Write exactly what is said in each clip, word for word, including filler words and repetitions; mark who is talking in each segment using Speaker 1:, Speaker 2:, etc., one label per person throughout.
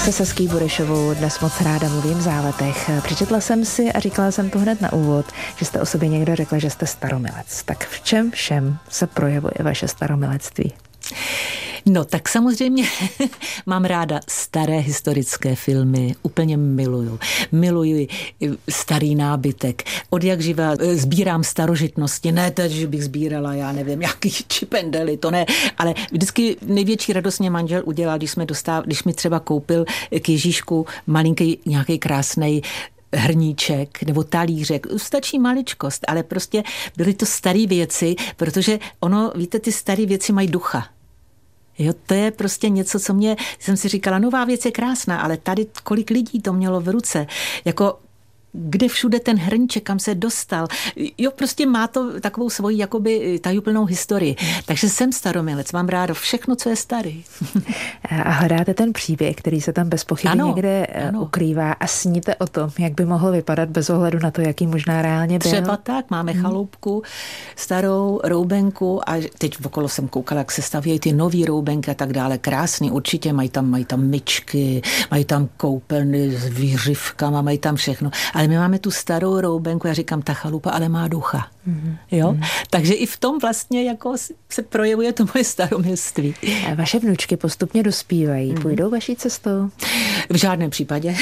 Speaker 1: Se Sasky Burešovou dnes moc ráda mluvím v Záletech. Přečetla jsem si a říkala jsem to hned na úvod, že jste o sobě někdo řekla, že jste staromilec. Tak v čem všem se projevuje vaše staromilectví?
Speaker 2: No tak samozřejmě mám ráda staré historické filmy, úplně miluju. Miluji starý nábytek. Od jak živa sbírám starožitnosti, ne teď, že bych sbírala, já nevím, jaký čipendely, to ne, ale vždycky největší radost mě manžel udělal, když, jsme dostáv, když mi třeba koupil k Ježíšku malinký nějaký krásnej hrníček nebo talířek. Stačí maličkost, ale prostě byly to staré věci, protože ono, víte, ty staré věci mají ducha. Jo, to je prostě něco, co mě, jsem si říkala, nová věc je krásná, ale tady kolik lidí to mělo v ruce. Jako kde všude ten hrníček, kam se dostal. Jo, prostě má to takovou svoji jakoby tajuplnou historii. Takže jsem staromilec, mám rádo všechno, co je starý.
Speaker 1: A hledáte ten příběh, který se tam bez pochyby ano, někde ano. ukrývá a sníte o tom, jak by mohl vypadat bez ohledu na to, jaký možná reálně byl?
Speaker 2: Třeba tak, máme chaloupku, starou roubenku a teď okolo jsem koukala, jak se stavějí ty nový roubenky a tak dále. Krásný, určitě mají tam, mají tam myčky, mají tam koupelny s výřivkama, mají tam všechno. Ale my máme tu starou roubenku, já říkám, ta chalupa, ale má ducha. Mm-hmm. Jo? Mm-hmm. Takže i v tom vlastně jako se projevuje to moje staromilství.
Speaker 1: A vaše vnučky postupně dospívají. Mm-hmm. Půjdou vaší cestou?
Speaker 2: V žádném případě.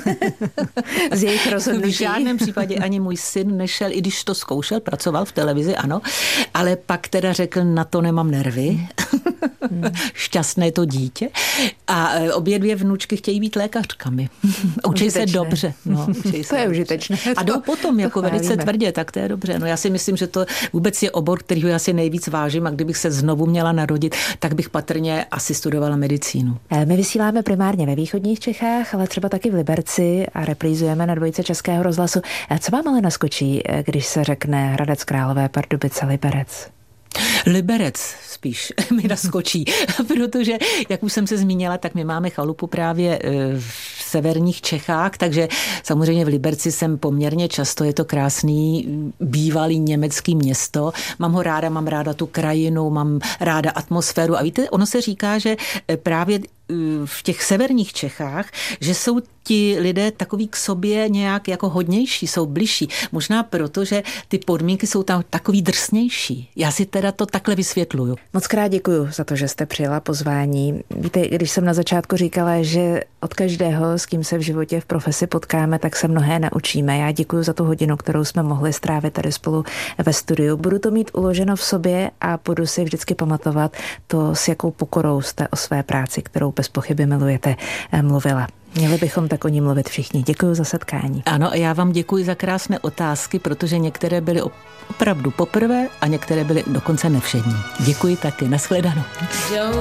Speaker 1: Z jejich rozhodnutí?
Speaker 2: V žádném případě ani můj syn nešel, i když to zkoušel, pracoval v televizi, ano, ale pak teda řekl, na to nemám nervy. Mm. Šťastné to dítě. A obě dvě vnučky chtějí být lékařkami. Učí se dobře. No, učí se
Speaker 1: to je užitečné.
Speaker 2: A jdou potom jako velice tvrdě, tak to je dobře. No já si myslím, že to vůbec je obor, kterýho já si nejvíc vážím a kdybych se znovu měla narodit, tak bych patrně asi studovala medicínu.
Speaker 1: My vysíláme primárně ve východních Čechách, ale třeba taky v Liberci a reprízujeme na dvojce Českého rozhlasu. Co vám ale naskočí, když se řekne Hradec Králové, Pardubice, Liberec?
Speaker 2: Liberec spíš mi naskočí, protože, jak už jsem se zmínila, tak my máme chalupu právě v severních Čechách, takže samozřejmě v Liberci jsem poměrně často, je to krásný bývalý německý město. Mám ho ráda, mám ráda tu krajinu, mám ráda atmosféru a víte, ono se říká, že právě v těch severních Čechách, že jsou ti lidé takový k sobě nějak jako hodnější, jsou bližší. Možná proto, že ty podmínky jsou tam takový drsnější. Já si teda to takhle vysvětluju.
Speaker 1: Moc krát děkuju za to, že jste přijela pozvání. Víte, když jsem na začátku říkala, že od každého, s kým se v životě v profesi potkáme, tak se mnohé naučíme. Já děkuju za tu hodinu, kterou jsme mohli strávit tady spolu ve studiu. Budu to mít uloženo v sobě a budu si vždycky pamatovat to, s jakou pokorou jste o své práci, kterou bez pochyby milujete, mluvila. Měli bychom tak o ní mluvit všichni. Děkuji za setkání.
Speaker 2: Ano, já vám děkuji za krásné otázky, protože některé byly opravdu poprvé a některé byly dokonce nevšední. Děkuji taky. Nashledanou.